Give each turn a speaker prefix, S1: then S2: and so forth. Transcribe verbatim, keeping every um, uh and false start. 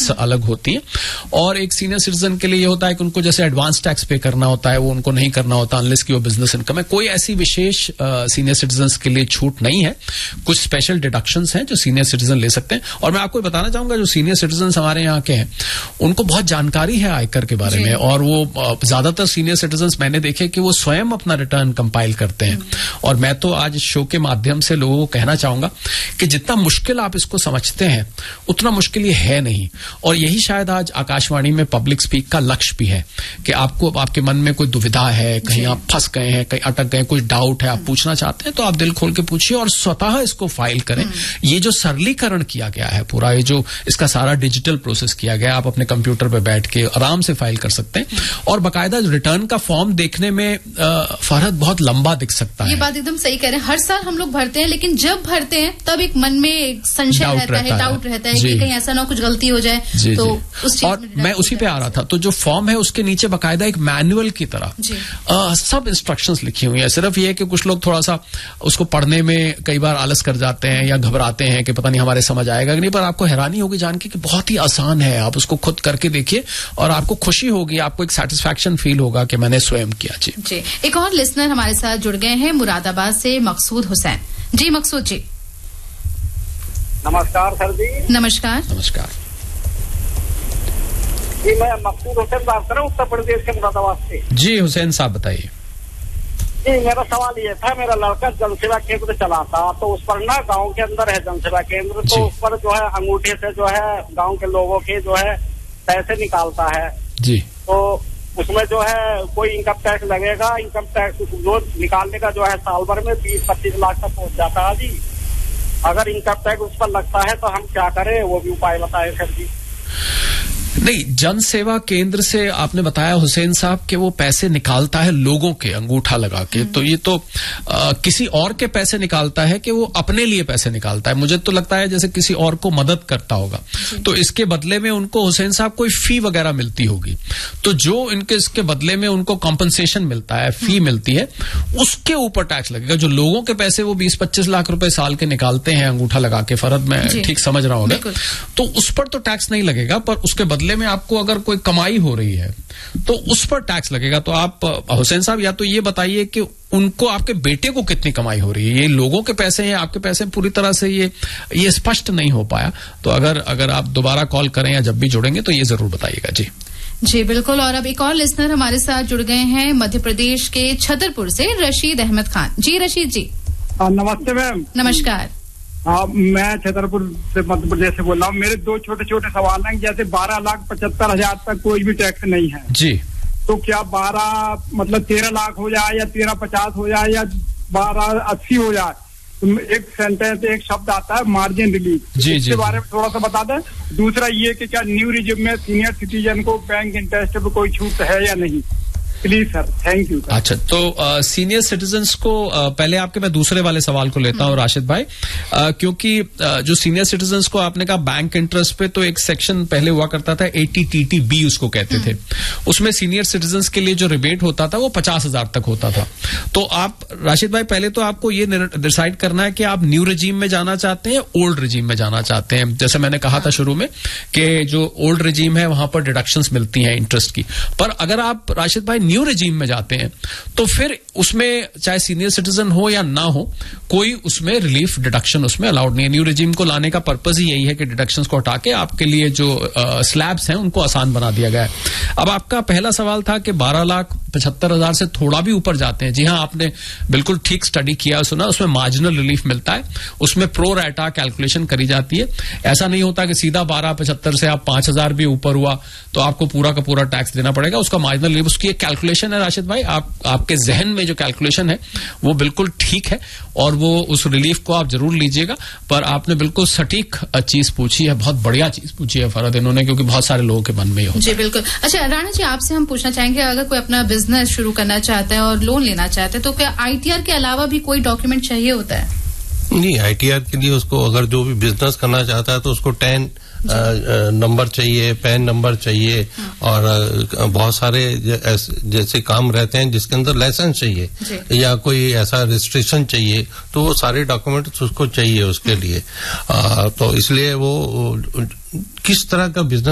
S1: Taxes अलग होती हैं। और एक सीनियर सिटीजन के लिए ये होता है कि उनको जैसे एडवांस टैक्स पे करना होता है, वो उनको नहीं करना होता अनलेस की वो बिजनेस इनकम है। कोई ऐसी विशेष सीनियर सिटीजन के लिए छूट नहीं है। कुछ स्पेशल डिडक्शंस हैं जो सीनियर सिटीजन ले सकते हैं। और मैं आपको बताना चाहूंगा जो सीनियर सिटीजन हमारे यहाँ के हैं उनको बहुत जानकारी है आयकर के बारे में, और वो ज्यादातर सीनियर सिटीजन मैंने देखे कि वो स्वयं अपना रिटर्न कंपाइल करते हैं। और मैं तो आज शो के माध्यम से लोगों को कहना चाहूंगा कि जितना मुश्किल आप इसको समझते हैं उतना मुश्किल ये है नहीं। और यही शायद आज आकाशवाणी में पब्लिक स्पीक का लक्ष्य भी है कि आपको आपके मन में कोई दुविधा है, कहीं आप फंस गए हैं, कहीं अटक गए, कुछ डाउट है, आप पूछना चाहते हैं तो आप दिल खोल के पूछिए और स्वतः इसको फाइल करें। ये जो सरलीकरण किया गया है पूरा, ये जो इसका सारा डिजिटल प्रोसेस किया गया, आप अपने कंप्यूटर पे बैठ के आराम से फाइल कर सकते हैं। और बाकायदा रिटर्न का फॉर्म देखने में फरहत बहुत लंबा दिख सकता है।
S2: ये बात एकदम सही कह रहे हैं। हर साल हम लोग भरते हैं, लेकिन जब भरते हैं तब एक मन में संशय रहता है, डाउट रहता है कि कहीं ऐसा ना कुछ गलती हो जाए।
S1: जी,
S2: तो
S1: जी।
S2: उस
S1: और मैं उसी पे आ रहा था। तो जो फॉर्म है उसके नीचे बाकायदा एक मैनुअल की तरह आ, सब इंस्ट्रक्शंस लिखी हुई है। सिर्फ ये है कि कुछ लोग थोड़ा सा उसको पढ़ने में कई बार आलस कर जाते हैं या घबराते हैं कि पता नहीं हमारे समझ आएगा कि नहीं, पर आपको हैरानी होगी जान के कि बहुत ही आसान है। आप उसको खुद करके देखिए और आपको खुशी होगी, आपको एक सेटिस्फैक्शन फील होगा कि मैंने स्वयं किया। जी
S2: जी। एक और लिसनर हमारे साथ जुड़ गए हैं मुरादाबाद से, मकसूद हुसैन। जी मकसूद जी।
S3: नमस्कार सर जी।
S2: नमस्कार।
S1: नमस्कार
S3: जी, मैं मकसूद हुसैन बात कर रहा हूँ उत्तर प्रदेश के मुरादाबाद से।
S1: जी हुसैन साहब बताइए।
S3: जी, मेरा सवाल ये था, मेरा लड़का जनसेवा केंद्र चलाता, तो उस पर ना गांव के अंदर है जनसेवा केंद्र, तो उस पर जो है अंगूठे से जो है गांव के लोगों के जो है पैसे निकालता है।
S1: जी।
S3: तो उसमें जो है कोई इनकम टैक्स लगेगा? इनकम टैक्स जो निकालने का जो है साल भर में बीस पच्चीस लाख तक पहुंच जाता है जी। अगर इनकम टैक्स उस पर लगता है तो हम क्या करें, वो भी उपाय बताएं सर जी।
S1: नहीं, जन सेवा केंद्र से आपने बताया हुसैन साहब कि वो पैसे निकालता है लोगों के अंगूठा लगा के, तो ये तो आ, किसी और के पैसे निकालता है कि वो अपने लिए पैसे निकालता है? मुझे तो लगता है जैसे किसी और को मदद करता होगा। तो इसके बदले में उनको हुसैन साहब कोई फी वगैरह मिलती होगी, तो जो इनके इसके बदले में उनको कॉम्पनसेशन मिलता है, फी मिलती है, उसके ऊपर टैक्स लगेगा। जो लोगों के पैसे वो बीस पच्चीस लाख रुपए साल के निकालते हैं अंगूठा लगा के, फरद मैं ठीक समझ रहा हूँ, तो उस पर तो टैक्स नहीं लगेगा, पर उसके बदले में आपको अगर कोई कमाई हो रही है तो उस पर टैक्स लगेगा। तो आप हुसैन साहब या तो ये बताइए कि उनको, आपके बेटे को कितनी कमाई हो रही है? ये लोगों के पैसे हैं, आपके पैसे, पूरी तरह से ये ये स्पष्ट नहीं हो पाया। तो अगर अगर आप दोबारा कॉल करें या जब भी जुड़ेंगे तो ये जरूर बताइएगा। जी
S2: जी बिल्कुल। और अब एक और लिसनर हमारे साथ जुड़ गए हैं मध्य प्रदेश के छतरपुर से, रशीद अहमद खान। जी रशीद जी।
S3: नमस्ते मैम।
S2: नमस्कार।
S3: हाँ, मैं छतरपुर से मध्य प्रदेश से बोल रहा हूँ। मेरे दो छोटे छोटे सवाल हैं। जैसे बारह लाख पचहत्तर हजार तक कोई भी टैक्स नहीं है
S1: जी, तो
S3: क्या बारह मतलब तेरह लाख हो जाए या तेरह पचास हो जाए या बारह अस्सी हो जाए, तो एक सेंटेंस एक शब्द आता है मार्जिन रिलीफ,
S1: जी,
S3: इसके बारे में थोड़ा सा बता दें। दूसरा ये कि क्या न्यू रिजिम में सीनियर सिटीजन को बैंक इंटरेस्ट पे कोई छूट है या नहीं? Please sir, thank you.
S1: अच्छा, तो सीनियर uh, सिटीजन्स को uh, पहले आपके मैं दूसरे वाले सवाल को लेता हूं राशिद भाई, uh, क्योंकि uh, जो सीनियर सिटीजन्स को आपने कहा बैंक इंटरेस्ट पे, तो एक सेक्शन पहले हुआ करता था एटी टी टी बी उसको कहते थे, उसमें सीनियर सिटीजन्स के लिए जो रिबेट होता था वो पचास हजार तक होता था। तो आप राशिद भाई पहले तो आपको ये डिसाइड करना है कि आप न्यू रिजीम में जाना चाहते हैं, ओल्ड रिजीम में जाना चाहते हैं। जैसे मैंने कहा था शुरू में कि जो ओल्ड रिजीम है वहां पर डिडक्शंस मिलती हैं इंटरेस्ट की, पर अगर आप राशिद भाई न्यू रिजीम में जाते हैं तो फिर उसमें चाहे सीनियर सिटीजन हो या ना हो, कोई उसमें रिलीफ डिडक्शन उसमें अलाउड नहीं है। न्यू रिजीम को लाने का पर्पज ही यही है कि डिडक्शंस को हटा के आपके लिए जो स्लैब्स हैं उनको आसान बना दिया गया है। अब आपका पहला सवाल था कि बारह लाख पचहत्तर हजार से थोड़ा भी ऊपर जाते हैं। जी हाँ, आपने बिल्कुल ठीक स्टडी किया, सुना, उसमें मार्जिनल रिलीफ मिलता है, उसमें प्रो रेटा कैलकुलेशन करी जाती है। ऐसा नहीं होता कि सीधा बारह पचहत्तर से आप पांच हजार भी ऊपर हुआ तो आपको पूरा का पूरा टैक्स देना पड़ेगा। उसका मार्जिनल रिलीफ, उसकी एक कैलकुलेशन है राशिद भाई, आप आपके जहन में जो कैलकुलेशन है वो बिल्कुल ठीक है और वो उस रिलीफ को आप जरूर लीजिएगा। पर आपने बिल्कुल सटीक चीज पूछी है, बहुत बढ़िया चीज पूछी है फरद इन्होंने, क्योंकि बहुत सारे लोगों के मन में हो।
S2: जी बिल्कुल। अच्छा राणा जी, आपसे हम पूछना चाहेंगे, अगर कोई अपना बिजनेस शुरू करना चाहता है और लोन लेना चाहता है तो क्या आईटीआर के अलावा भी कोई डॉक्यूमेंट चाहिए होता है?
S4: नहीं, आईटीआर के लिए उसको अगर जो भी बिजनेस करना चाहता है तो उसको टेन नंबर चाहिए, पैन नंबर चाहिए और बहुत सारे जैसे काम रहते हैं जिसके अंदर लाइसेंस चाहिए या कोई ऐसा रजिस्ट्रेशन चाहिए, तो वो सारे डॉक्यूमेंट्स उसको चाहिए उसके लिए। आ, तो इसलिए वो किस तरह का बिजनेस